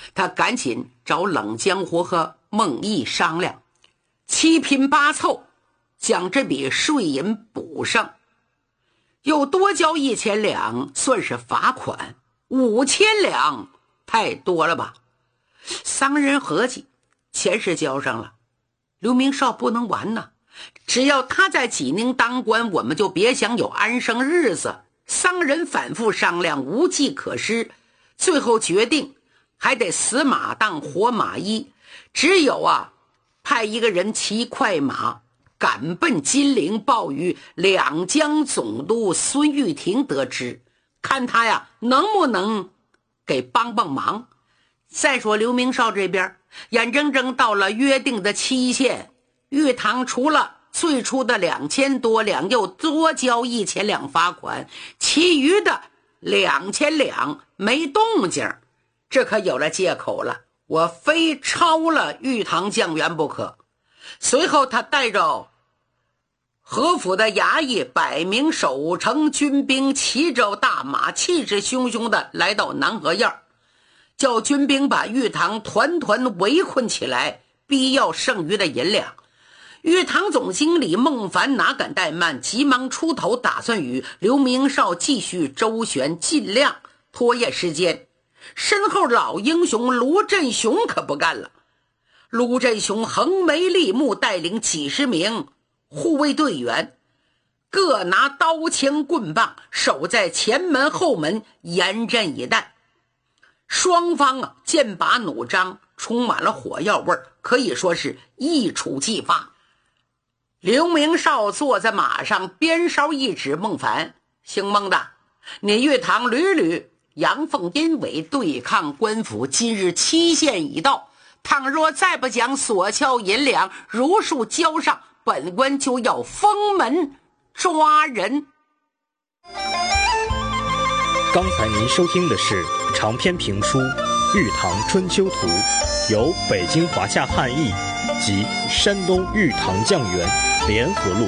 他赶紧找冷江湖和孟毅商量，七拼八凑将这笔税银补上，又多交1000两算是罚款，5000两太多了吧。商人合计，钱是交上了，刘明绍不能完呢，只要他在济宁当官，我们就别想有安生日子。商人反复商量，无计可施，最后决定还得死马当活马医，只有派一个人骑快马赶奔金陵，报与两江总督孙玉婷得知，看他能不能给帮帮忙。再说刘明绍这边眼睁睁到了约定的期限，玉堂除了最初的2000多两又多交1000两罚款，其余的2000两没动静，这可有了借口了，我非抄了玉堂将员不可。随后他带着何府的衙役100名守城军兵，骑着大马，气势汹汹地来到南河沿，叫军兵把玉堂团团围困起来，逼要剩余的银两。玉堂总经理孟凡哪敢怠慢，急忙出头，打算与刘明绍继续周旋，尽量拖延时间。身后老英雄卢振雄可不干了，卢振雄横眉立目，带领几十名护卫队员，各拿刀枪棍棒，守在前门后门，严阵以待。双方剑拔弩张，充满了火药味，可以说是一触即发。刘明绍坐在马上，鞭梢一指孟凡：姓孟的，你玉堂屡屡阳奉阴违，对抗官府，今日期限已到，倘若再不将所交银两如数交上，本官就要封门抓人。 刚才您收听的是长篇评书《玉堂春秋图》，由北京华夏汉译及山东玉堂酱园联合录